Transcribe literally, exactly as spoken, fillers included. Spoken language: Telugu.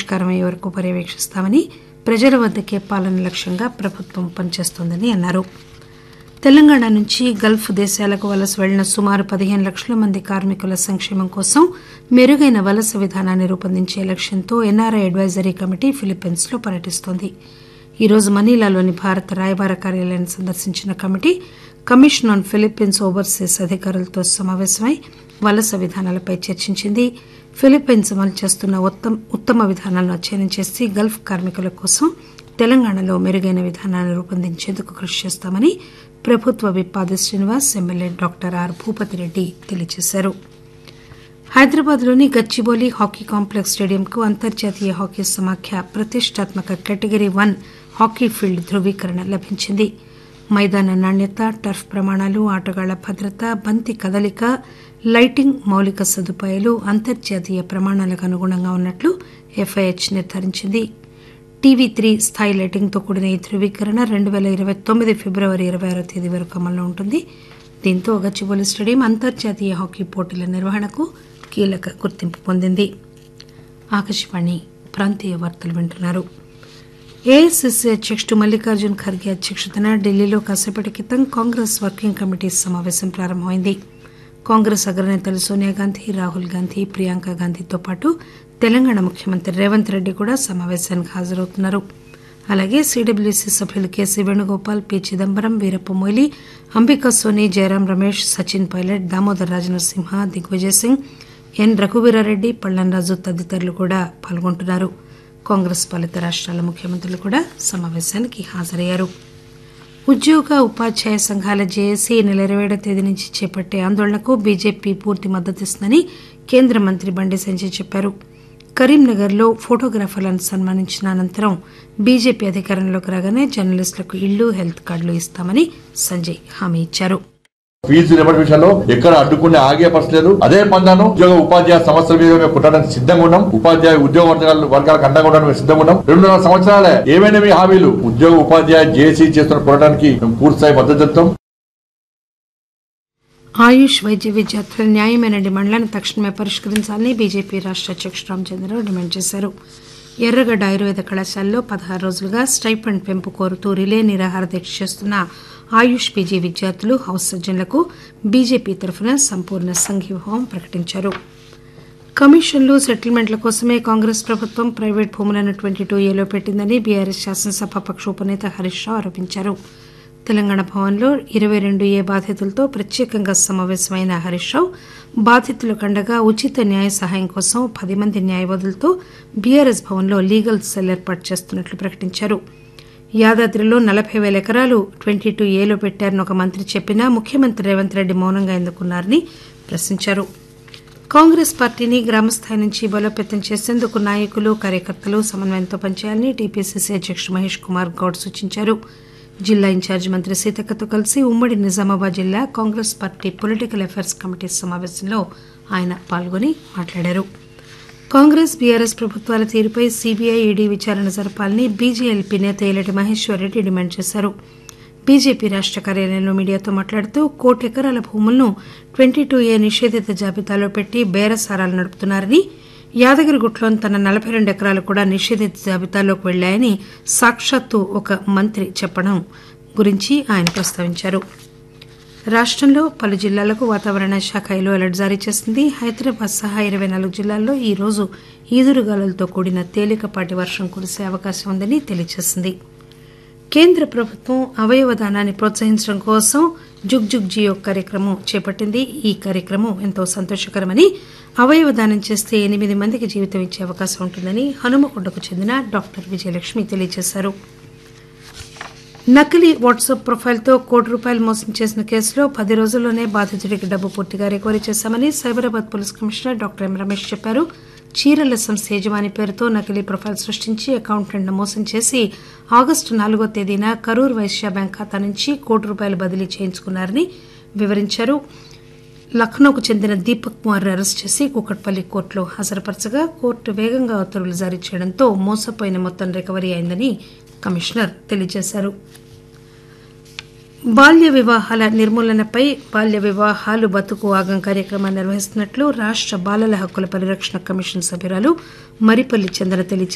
పరిష్కారం అయ్యే వరకు పర్యవేక్షిస్తామని, ప్రజల వద్దకే పాలన లక్ష్యంగా ప్రభుత్వం పనిచేస్తోందని అన్నారు. తెలంగాణ నుంచి గల్ఫ్ దేశాలకు వలస వెళ్లిన సుమారు పదిహేను లక్షల మంది కార్మికుల సంక్షేమం కోసం మెరుగైన వలస విధానాన్ని రూపొందించే లక్ష్యంతో ఎన్ఆర్ఐ అడ్వైజరీ కమిటీ ఫిలిప్పీన్స్ లో పర్యటిస్తోంది. ఈరోజు మనీలాలోని భారత రాయబార కార్యాలయాన్ని సందర్శించిన committee commission on Philippines overseas అధికారులతో సమావేశమై వలస విధానాలపై చర్చించింది. ఫిలిప్పీన్స్ అమలు చేస్తున్న ఉత్తమ విధానాలను అధ్యయనం చేసి గల్ఫ్ కార్మికుల కోసం తెలంగాణలో మెరుగైన విధానాన్ని రూపొందించేందుకు కృషి చేస్తామని ప్రభుత్వ విప్ ఆది Srinivas, MLA doctor are Bhupathi Reddy తెలియజేశారు. హైదరాబాద్లోని గచ్చిబౌలి హాకీ కాంప్లెక్స్ స్టేడియంకు అంతర్జాతీయ హాకీ సమాఖ్య ప్రతిష్టాత్మక కేటగిరీ వన్ హాకీ ఫీల్డ్ ధృవీకరణ లభించింది. మైదాన నాణ్యత, టర్ఫ్ ప్రమాణాలు, ఆటగాళ్ల భద్రత, బంతి కదలిక, లైటింగ్, మౌలిక సదుపాయాలు అంతర్జాతీయ ప్రమాణాలకు అనుగుణంగా ఉన్నట్లు ఎఫ్ఐహెచ్ నిర్ధారించింది. టీవీ త్రీ స్థాయి లైటింగ్తో కూడిన ఈ ధృవీకరణ రెండు పేల ఇరవై తొమ్మిది ఫిబ్రవరి ఇరవై ఆరో తేదీ వరకు అమల్లో ఉంటుంది. దీంతో గచ్చిబౌలి స్టేడియం అంతర్జాతీయ హాకీ పోటీల నిర్వహణకు కీలక గుర్తింపు పొందింది. ఆకాశవాణి ప్రాంతీయ వార్తలు వింటున్నారు. ఏఐసీసీ అధ్యకుడు మల్లికార్జున్ ఖర్గే అధ్యక్షతన ఢిల్లీలో కాసేపటి క్రితం కాంగ్రెస్ వర్కింగ్ కమిటీ సమావేశం ప్రారంభమైంది. కాంగ్రెస్ అగ్రనేతలు సోనియాగాంధీ, రాహుల్ గాంధీ, ప్రియాంక గాంధీతో పాటు తెలంగాణ ముఖ్యమంత్రి రేవంత్ రెడ్డి కూడా సమావేశానికి హాజరవుతున్నారు. అలాగే సీడబ్ల్యూసీ సభ్యులు కేసీ వేణుగోపాల్, పి చిదంబరం, వీరప్ప మొయిలీ, అంబికా సోని, జయరాం రమేష్, సచిన్ పైలట్, దామోదర్ రాజనరసింహ, దిగ్విజయ్ సింగ్, ఎన్ రఘువీరారెడ్డి, పళ్లన్రాజు తదితరులు కూడా పాల్గొంటున్నారు. కాంగ్రెస్ పాలిత రాష్ట్రాల ముఖ్యమంత్రులు కూడా సమావేశానికి హాజరయ్యారు. ఉద్యోగ ఉపాధ్యాయ సంఘాల జేఏసీ ఈ నెల ఇరవై ఏడో తేదీ నుంచి చేపట్టే ఆందోళనకు బీజేపీ పూర్తి మద్దతిస్తుందని కేంద్ర మంత్రి బండి సంజయ్ చెప్పారు. కరీంనగర్లో ఫోటోగ్రాఫర్లను సన్మానించిన అనంతరం బీజేపీ అధికారంలోకి రాగానే జర్నలిస్టులకు ఇళ్లు, హెల్త్ కార్డులు ఇస్తామని సంజయ్ హామీ ఇచ్చారు. ఫీజు రిబట్ విషయంలో ఎక్కడ అడ్డుకునే ఆగే పరిస్థితులు అదే పందాను ఉద్యోగ ఉపాధ్యాయ సమస్యల మీద మేము కుట్టడానికి సిద్ధంగా ఉన్నాం. ఉపాధ్యాయ ఉద్యోగ వర్గాల వర్గాలకు అండగా ఉండడానికి సిద్ధంగా ఉన్నాం. రెండున్నర సంవత్సరాలే ఏమైనా మీ హామీలు ఉద్యోగ ఉపాధ్యాయ జేఏసీ చేస్తున్న పోరాటానికి మేము పూర్తిస్థాయి మద్దతు చెప్తాం. ఆయుష్ వైద్య విద్యార్థుల న్యాయమైన డిమాండ్లను తక్షణమే పరిష్కరించాలని బీజేపీ రాష్ట్ర అధ్యకుడు రామచంద్రరావు డిమాండ్ చేశారు. ఎర్రగడ్డ ఆయుర్వేద కళాశాలలో పదహారు రోజులుగా స్టైపెండ్ పెంపు కోరుతూ రిలే నిరాహార దీక్ష చేస్తున్న ఆయుష్ పీజీ విద్యార్థులు, హౌస్ సర్జన్లకు బీజేపీ తరఫున సంపూర్ణ సంఘీభావం ప్రకటించారు. కమిషన్లు, సెటిల్మెంట్ల కోసమే కాంగ్రెస్ ప్రభుత్వం ప్రైవేట్ భూములను ట్వంటీ టూ ఏలో పెట్టిందని బీఆర్ఎస్ శాసనసభాపక్ష ఉపనేత హరీష్ రావు ఆరోపించారు. తెలంగాణ భవన్లో ఇరవై రెండు ఏ బాధితులతో ప్రత్యేకంగా సమావేశమైన హరీష్ రావు బాధితులకు అండగా ఉచిత న్యాయ సహాయం కోసం పది మంది న్యాయవాదులతో బీఆర్ఎస్ భవన్లో లీగల్ సెల్ ఏర్పాటు చేస్తున్నట్లు ప్రకటించారు. యాదాద్రిలో నలభై పేల ఎకరాలు ట్వంటీ టూ ఏలో పెట్టారని ఒక మంత్రి చెప్పినా ముఖ్యమంత్రి రేవంత్ రెడ్డి మౌనంగా ఎందుకున్నారని ప్రశ్నించారు. కాంగ్రెస్ పార్టీని గ్రామస్థాయి నుంచి బలోపేతం చేసేందుకు నాయకులు, కార్యకర్తలు సమన్వయంతో పనిచేయాలని టీపీసీసీ అధ్యకుడు మహేష్ కుమార్ గౌడ్ సూచించారు. జిల్లా ఇన్ఛార్జి మంత్రి సీతక్కతో కలిసి ఉమ్మడి నిజామాబాద్ జిల్లా Congress party political affairs committee సమావేశంలో ఆయన పాల్గొని మాట్లాడారు. కాంగ్రెస్, బీఆర్ఎస్ ప్రభుత్వాల తీరుపై సీబీఐ, ఈడీ విచారణ జరపాలని బీజేఎల్పీ నేత ఏలటి మహేశ్వర్ రెడ్డి డిమాండ్ చేశారు. బీజేపీ రాష్ట్ర కార్యాలయంలో మీడియాతో మాట్లాడుతూ కోటి ఎకరాల భూములను ట్వంటీ టూ ఏ నిషేధిత జాబితాలో పెట్టి బేరసారాలు నడుపుతున్నారని, యాదగిరిగుట్లోని తన నలభై రెండు ఎకరాలు కూడా నిషేధిత జాబితాలోకి వెళ్లాయని సాక్షాత్తు ఒక మంత్రి చెప్పడం గురించి ఆయన ప్రస్తావించారు. రాష్టంలో పలు జిల్లాలకు వాతావరణ శాఖ ఎల్లో అలర్ట్ జారీ చేసింది. హైదరాబాద్ సహా ఇరవై నాలుగు జిల్లాల్లో ఈ రోజు ఈదురుగాలులతో కూడిన తేలికపాటి వర్షం కురిసే అవకాశం ఉందని తెలియజేసింది. కేంద్ర ప్రభుత్వం అవయవ దానాన్ని ప్రోత్సహించడం కోసం జుగ్ జుగ్ జియో కార్యక్రమం చేపట్టింది. ఈ కార్యక్రమం ఎంతో సంతోషకరమని, అవయవ దానం చేస్తే ఎనిమిది మందికి జీవితం ఇచ్చే అవకాశం ఉంటుందని హనుమకొండకు చెందిన డాక్టర్ విజయలక్ష్మి తెలియజేశారు. నకిలీ వాట్సాప్ ప్రొఫైల్తో కోటి రూపాయలు మోసం చేసిన కేసులో పది రోజుల్లోనే బాధితుడికి డబ్బు పూర్తిగా రికవరీ చేశామని Cyberabad police commissioner doctor M Ramesh చెప్పారు. చీరల సంస్థ యజమాని పేరుతో నకిలీ ప్రొఫైల్ సృష్టించి అకౌంటెంట్ను మోసం చేసి ఆగస్టు నాలుగో తేదీన కరూర్ వైశ్య బ్యాంక్ ఖాతా నుంచి కోటి రూపాయలు బదిలీ చేయించుకున్నారని వివరించారు. లక్నోకు చెందిన దీపక్ కుమార్ అరెస్ట్ చేసి కూకట్పల్లి కోర్టులో హాజరుపరచగా కోర్టు వేగంగా ఉత్తర్వులు జారీ చేయడంతో మోసపోయిన మొత్తం రికవరీ అయిందని కమిషనర్ తెలియజేశారు. బాల్య వివాహాల నిర్మూలనపై బాల్య వివాహాలు బతుకు ఆగం కార్యక్రమాన్ని నిర్వహిస్తున్నట్లు రాష్ట బాలల హక్కుల పరిరక్షణ కమిషన్ సభ్యురాలు మరిపల్లి చందన తెలియజేశారు.